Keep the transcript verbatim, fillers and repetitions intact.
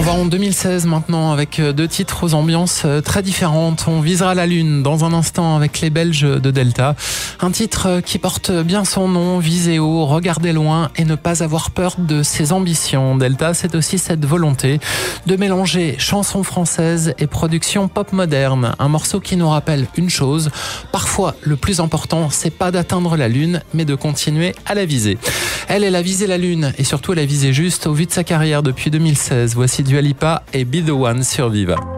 va en deux mille seize maintenant avec deux titres aux ambiances très différentes. On visera la Lune dans un instant avec les Belges de Delta. Un titre qui porte bien son nom, viser haut, regarder loin et ne pas avoir peur de ses ambitions. Delta, c'est aussi cette volonté de mélanger chansons françaises et production pop moderne. Un morceau qui nous rappelle une chose, parfois le plus important, c'est pas d'atteindre la Lune, mais de continuer à la viser. Elle, elle a visé la Lune et surtout elle a visé juste au vu de sa carrière depuis deux mille seize. Voici Dua Lipa et Be The One sur Viva.